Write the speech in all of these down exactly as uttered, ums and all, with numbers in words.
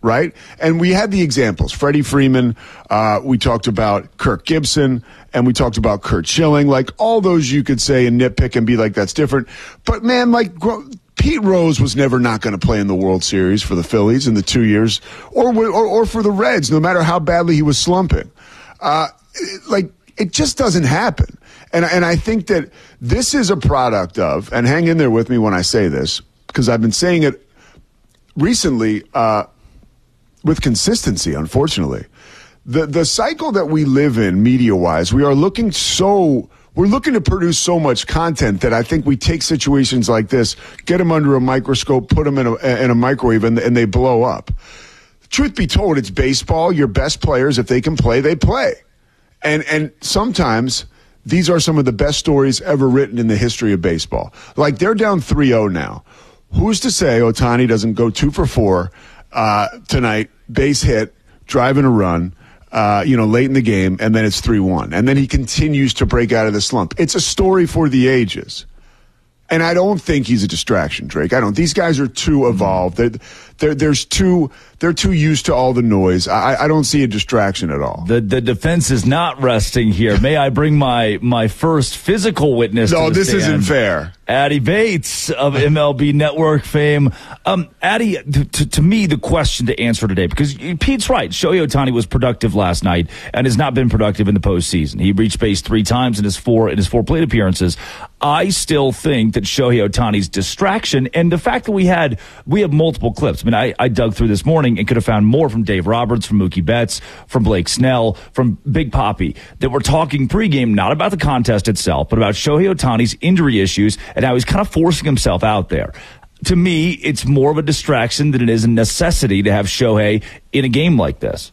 right? And we had the examples. Freddie Freeman, uh, we talked about Kirk Gibson, and we talked about Curt Schilling. Like, all those you could say and nitpick and be like, that's different. But, man, like, gro- Pete Rose was never not going to play in the World Series for the Phillies in the two years, or or, or for the Reds, no matter how badly he was slumping. Uh, like, it just doesn't happen. And, and I think that this is a product of, and hang in there with me when I say this, because I've been saying it recently uh, with consistency, unfortunately. The the cycle that we live in media-wise, we are looking so, we're looking to produce so much content that I think we take situations like this, get them under a microscope, put them in a, in a microwave, and, and they blow up. Truth be told, it's baseball. Your best players, if they can play, they play. And and sometimes these are some of the best stories ever written in the history of baseball. Like, they're down three oh now. Who's to say Ohtani doesn't go two for four uh, tonight, base hit, driving a run, uh, you know, late in the game, and then it's three one. And then he continues to break out of the slump. It's a story for the ages. And I don't think he's a distraction, Drake. I don't. These guys are too evolved. They're, they're, there's too, they're too used to all the noise. I, I don't see a distraction at all. The the defense is not resting here. May I bring my, my first physical witness no, to the this stand? isn't fair. Addy Bates of M L B Network fame. Um, Addy, to, to, to me, the question to answer today, because Pete's right. Shohei Ohtani was productive last night and has not been productive in the postseason. He reached base three times in his four in his four plate appearances. I still think that Shohei Ohtani's distraction, and the fact that we had we have multiple clips. I mean, I, I dug through this morning and could have found more from Dave Roberts, from Mookie Betts, from Blake Snell, from Big Papi, that were talking pregame not about the contest itself, but about Shohei Ohtani's injury issues and how he's kind of forcing himself out there. To me, it's more of a distraction than it is a necessity to have Shohei in a game like this.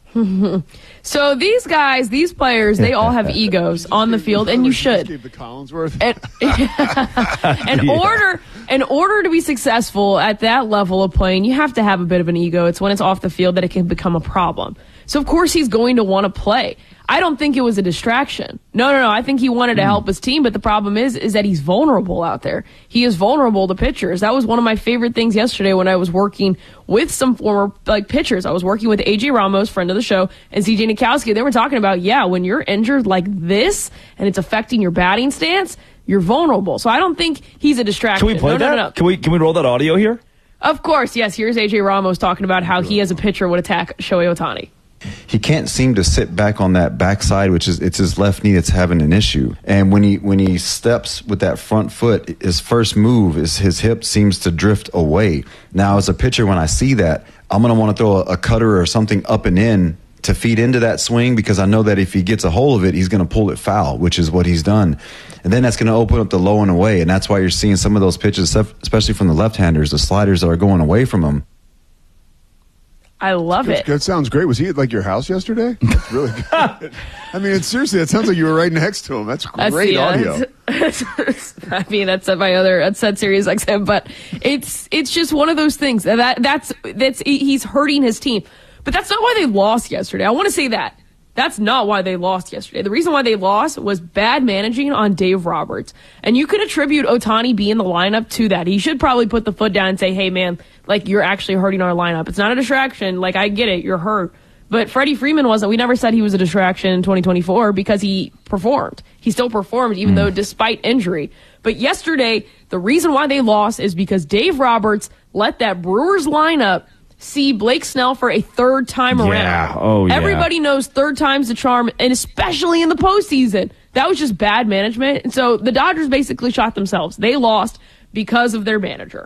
So these guys, these players, they all have egos on the field, and you should. Gave the Collinsworth. And, in Yeah. order, in order to be successful at that level of playing, you have to have a bit of an ego. It's when it's off the field that it can become a problem. So of course he's going to want to play. I don't think it was a distraction. No, no, no. I think he wanted to help his team, but the problem is, is that he's vulnerable out there. He is vulnerable to pitchers. That was one of my favorite things yesterday when I was working with some former like pitchers. I was working with A J Ramos, friend of the show, and C J Nikowski. They were talking about, yeah, when you're injured like this and it's affecting your batting stance, you're vulnerable. So I don't think he's a distraction. Can we play no, that? No, no, no. Can we can we roll that audio here? Of course, yes. Here's A J Ramos talking about how he as a pitcher would attack Shohei Ohtani. He can't seem to sit back on that backside, which is it's his left knee that's having an issue. And when he when he steps with that front foot, his first move is his hip seems to drift away. Now, as a pitcher, when I see that, I'm going to want to throw a, a cutter or something up and in to feed into that swing, because I know that if he gets a hold of it, he's going to pull it foul, which is what he's done. And then that's going to open up the low and away, and that's why you're seeing some of those pitches, especially from the left-handers, the sliders that are going away from him. I love it. That sounds great. Was he at like your house yesterday? That's really good. I mean, it's, seriously, that sounds like you were right next to him. That's great that's, audio. Yeah, I mean, that's at my other that's at Sirius X M, but it's it's just one of those things that that's that's he's hurting his team. But that's not why they lost yesterday. I want to say that. That's not why they lost yesterday. The reason why they lost was bad managing on Dave Roberts. And you could attribute Ohtani being in the lineup to that. He should probably put the foot down and say, hey, man, like, you're actually hurting our lineup. It's not a distraction. Like, I get it. You're hurt. But Freddie Freeman wasn't. We never said he was a distraction in twenty twenty-four because he performed. He still performed, even mm. though despite injury. But yesterday, the reason why they lost is because Dave Roberts let that Brewers lineup see Blake Snell for a third time yeah. around. Oh, yeah. Everybody knows third time's the charm, and especially in the postseason. That was just bad management. And so the Dodgers basically shot themselves. They lost because of their manager.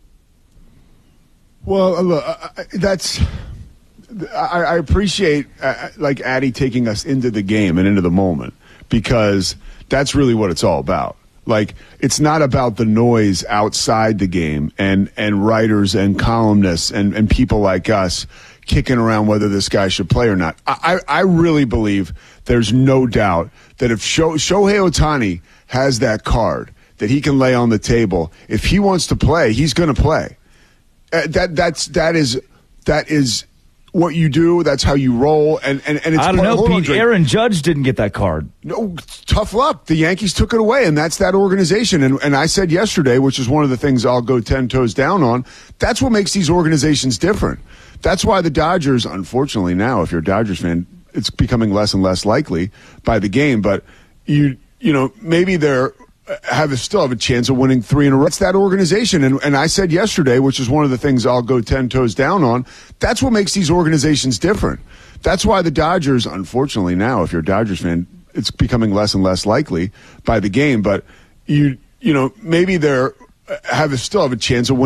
Well, look, uh, that's I, I appreciate uh, like Addy taking us into the game and into the moment, because that's really what it's all about. Like, it's not about the noise outside the game and, and writers and columnists and, and people like us kicking around whether this guy should play or not. I, I really believe there's no doubt that if Sho, Shohei Ohtani has that card that he can lay on the table, if he wants to play, he's going to play. Uh, that that's that is that is what you do. That's how you roll. And and, and it's I don't part, know, hold Pete. on, Aaron Judge didn't get that card. No, tough luck. The Yankees took it away, and that's that organization. And and I said yesterday, which is one of the things I'll go ten toes down on, that's what makes these organizations different. That's why the Dodgers, unfortunately now, if you're a Dodgers fan, it's becoming less and less likely by the game, but you you know, maybe they're have a, still have a chance of winning three in a row. It's that organization. And, and I said yesterday, which is one of the things I'll go ten toes down on, that's what makes these organizations different. That's why the Dodgers, unfortunately now, if you're a Dodgers fan, it's becoming less and less likely by the game, but you you know, maybe they're have a, still have a chance of winning